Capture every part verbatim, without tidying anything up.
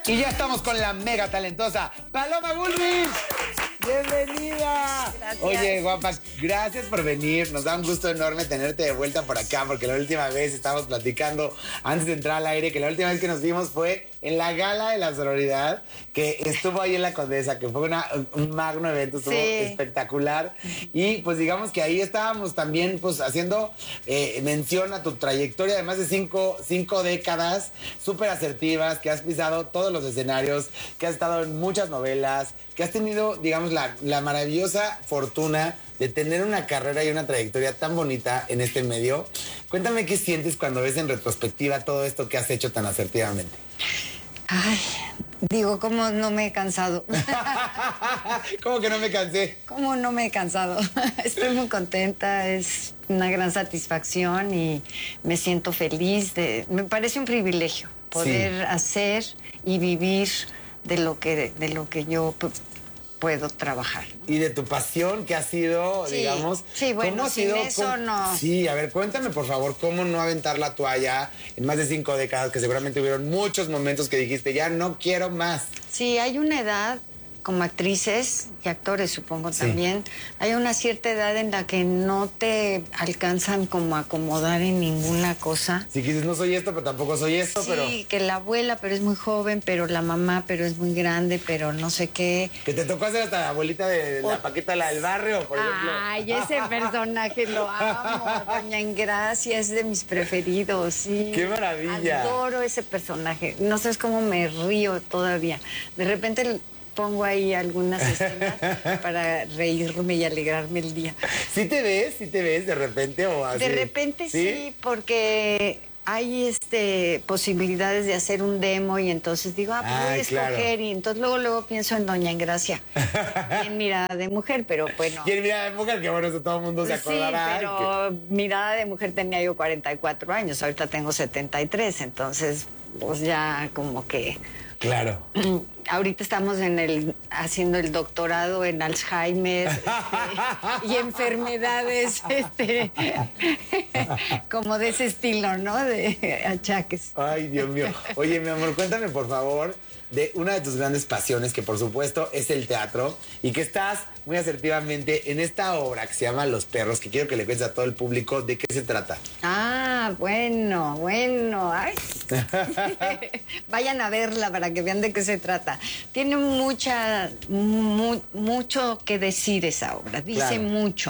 Y ya estamos con la mega talentosa Paloma Bullrich. ¡Bienvenida! Gracias. Oye, guapa, gracias por venir. Nos da un gusto enorme tenerte de vuelta por acá, porque la última vez estábamos platicando antes de entrar al aire que la última vez que nos vimos fue en la gala de la sororidad, que estuvo ahí en la Condesa, que fue una, un magno evento, estuvo Sí. espectacular. Y pues digamos que ahí estábamos también pues haciendo eh, mención a tu trayectoria de más de cinco, cinco décadas súper asertivas, que has pisado todos los escenarios, que has estado en muchas novelas, que has tenido, digamos, la, la maravillosa fortuna de tener una carrera y una trayectoria tan bonita en este medio. Cuéntame qué sientes cuando ves en retrospectiva todo esto que has hecho tan asertivamente. Ay, digo, ¿cómo no me he cansado? ¿Cómo que no me cansé? ¿Cómo no me he cansado? Estoy muy contenta, es una gran satisfacción y me siento feliz. De, me parece un privilegio poder Sí. hacer y vivir de lo que, de lo que yo p- puedo trabajar. Y de tu pasión que ha sido, Sí, digamos. sí, bueno, ¿cómo ha sin sido? eso ¿Cómo- no. Sí, a ver, cuéntame por favor, ¿cómo no aventar la toalla en más de cinco décadas? Que seguramente hubieron muchos momentos que dijiste, ya no quiero más. Sí, hay una edad, como actrices y actores supongo Sí. también, hay una cierta edad en la que no te alcanzan como a acomodar en ninguna cosa. Si dices, no soy esto, pero tampoco soy esto, Sí, pero que la abuela, pero es muy joven, pero la mamá, pero es muy grande, pero no sé qué. que te tocó hacer hasta la abuelita de la O- Paquita, la del barrio, por ejemplo. Ay, ese personaje lo amo. Doña Engracia es de mis preferidos, sí. ¡Qué maravilla! Adoro ese personaje. No sabes cómo me río todavía. De repente pongo ahí algunas escenas para reírme y alegrarme el día. ¿Sí te ves? ¿Sí te ves de repente o así? De repente sí, porque hay este posibilidades de hacer un demo y entonces digo, ah, pues voy Ay, a escoger claro. y entonces luego luego pienso en Doña Engracia. En mirada de mujer, pero bueno. Y en Mirada de Mujer, que bueno, eso todo el mundo se Sí, acordará. pero mirada de mujer tenía yo cuarenta y cuatro años, ahorita tengo setenta y tres, entonces pues ya como que que- Claro. ahorita estamos en el haciendo el doctorado en Alzheimer este, y enfermedades este como de ese estilo, ¿no? De achaques. Ay, Dios mío. Oye, mi amor, cuéntame, por favor, de una de tus grandes pasiones, que por supuesto es el teatro, y que estás muy asertivamente en esta obra que se llama Los Perros, que quiero que le cuentes a todo el público de qué se trata. Ah, bueno, bueno. Ay. Vayan a verla para que vean de qué se trata. Tiene mucha, mu- mucho que decir esa obra. Dice Claro. mucho.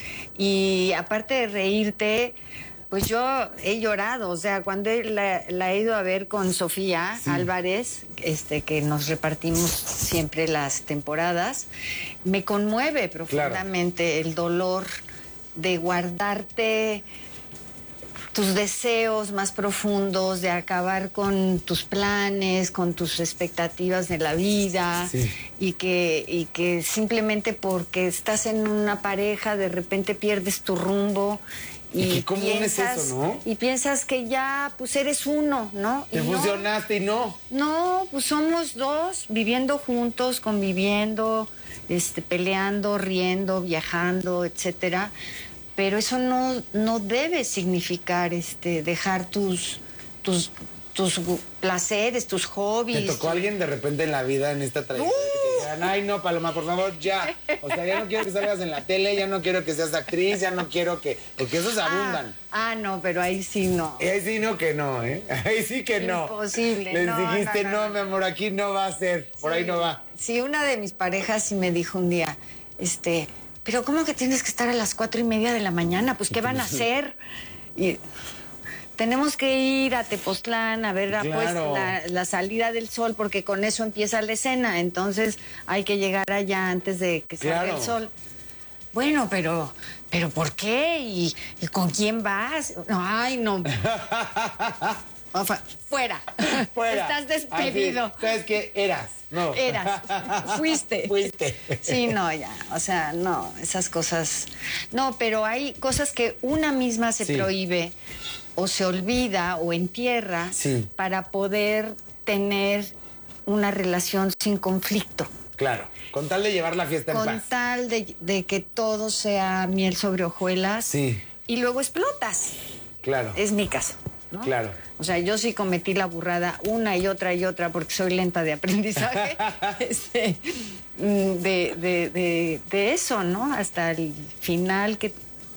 Y aparte de reírte, pues yo he llorado. O sea, cuando he- la, la he ido a ver con Sofía Álvarez, este, que nos repartimos siempre las temporadas, me conmueve profundamente el dolor de guardarte tus deseos más profundos, de acabar con tus planes, con tus expectativas de la vida, Sí. y que, y que simplemente porque estás en una pareja de repente pierdes tu rumbo y, Y qué común es piensas, eso, ¿no? y piensas que ya pues eres uno, ¿no? Te Y no. fusionaste y no. No, pues somos dos, viviendo juntos, conviviendo, este, peleando, riendo, viajando, etcétera. Pero eso no, no debe significar este, dejar tus, tus, tus placeres, tus hobbies. ¿Te tocó alguien de repente en la vida, en esta trayectoria, que te dijeran, ay, no, Paloma, por favor, ya? O sea, ya no quiero que salgas en la tele, ya no quiero que seas actriz, ya no quiero que... Porque esos abundan. Ah, ah, no, pero ahí sí no. Y ahí sí no que no, ¿eh? Ahí sí que no. Imposible, Les no, dijiste, no, no, no, no. mi amor, aquí no va a ser, por ahí no va. Sí, una de mis parejas sí me dijo un día, este, pero ¿cómo que tienes que estar a las cuatro y media de la mañana? Pues, ¿qué van a hacer? Y tenemos que ir a Tepoztlán a ver la, Claro. pues, la, la salida del sol, porque con eso empieza la escena. Entonces hay que llegar allá antes de que salga Claro. el sol. Bueno, pero, pero ¿por qué? ¿Y, y con quién vas? No, ay, no. O fa- Fuera. Fuera. Estás despedido. Así, ¿sabes qué? Eras, no. Eras. Fuiste. Fuiste. Sí, no, ya. O sea, no, esas cosas. No, pero hay cosas que una misma se Sí. prohíbe o se olvida o entierra Sí. para poder tener una relación sin conflicto. Claro, con tal de llevar la fiesta en Con paz. tal de, de que todo sea miel sobre hojuelas. Sí. Y luego explotas. Claro. Es mi caso. ¿no? Claro. O sea, yo sí cometí la burrada una y otra y otra porque soy lenta de aprendizaje. este, de, de, de, de eso, ¿no? Hasta el final que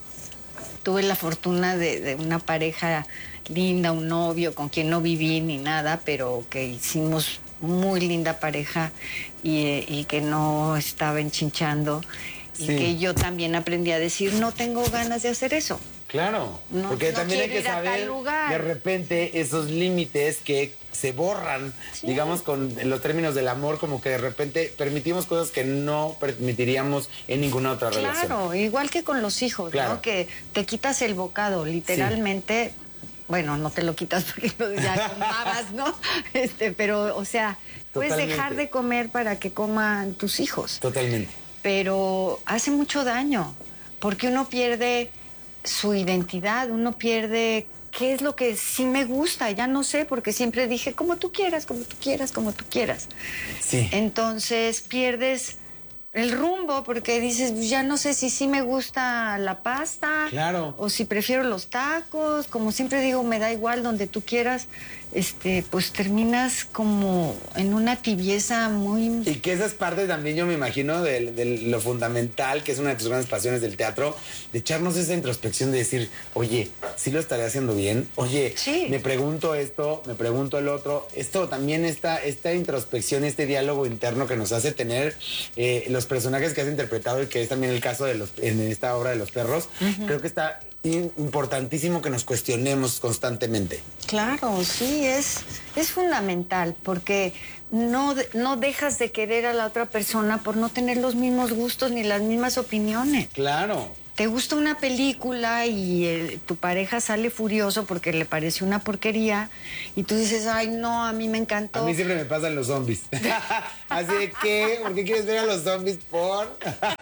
tuve la fortuna de, de una pareja linda, un novio con quien no viví ni nada, pero que hicimos muy linda pareja y, y que no estaba enchinchando. Y sí. que yo también aprendí a decir, no tengo ganas de hacer eso. Claro, no, porque no también hay que saber de repente esos límites que se borran, sí. digamos, con los términos del amor, como que de repente permitimos cosas que no permitiríamos en ninguna otra claro, relación. Claro, igual que con los hijos, claro. ¿no? Que te quitas el bocado, literalmente, sí. bueno, no te lo quitas porque ya comabas, ¿no? Este, pero, o sea, puedes Totalmente. dejar de comer para que coman tus hijos. Totalmente. Pero hace mucho daño, porque uno pierde su identidad, uno pierde qué es lo que sí me gusta, ya no sé, porque siempre dije, como tú quieras, como tú quieras, como tú quieras. Sí. Entonces pierdes el rumbo, porque dices, ya no sé si sí me gusta la pasta, claro. o si prefiero los tacos, como siempre digo, me da igual donde tú quieras. Este, pues terminas como en una tibieza muy... Y que esa es parte también, yo me imagino, de, de lo fundamental, que es una de tus grandes pasiones del teatro, de echarnos esa introspección de decir, oye, ¿sí lo estaré haciendo bien? Oye, sí. me pregunto esto, me pregunto el otro. Esto también, esta, esta introspección, este diálogo interno que nos hace tener eh, los personajes que has interpretado y que es también el caso de los, en esta obra de Los Perros, uh-huh. creo que está... importantísimo que nos cuestionemos constantemente. Claro, sí, es, es fundamental, porque no, no dejas de querer a la otra persona por no tener los mismos gustos ni las mismas opiniones. Claro. Te gusta una película y el, tu pareja sale furioso porque le pareció una porquería y tú dices, ay, no, a mí me encantó. A mí siempre me pasan los zombies. Así de que, ¿por qué quieres ver a los zombies? Por...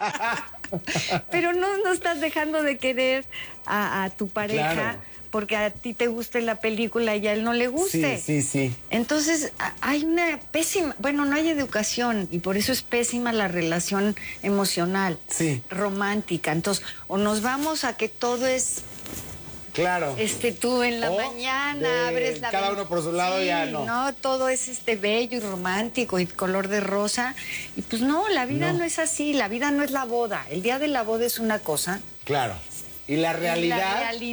Pero no, no estás dejando de querer a, a tu pareja claro. porque a ti te guste la película y a él no le guste. Sí, sí, sí. Entonces hay una pésima, bueno, no hay educación y por eso es pésima la relación emocional, sí. romántica. Entonces, o nos vamos a que todo es... Claro. Este, tú en la o mañana abres la... Cada uno por su lado sí, ya no. No, todo es este bello y romántico y color de rosa. Y pues no, la vida no. no es así, la vida no es la boda. El día de la boda es una cosa. Claro. Y la realidad... Y la realidad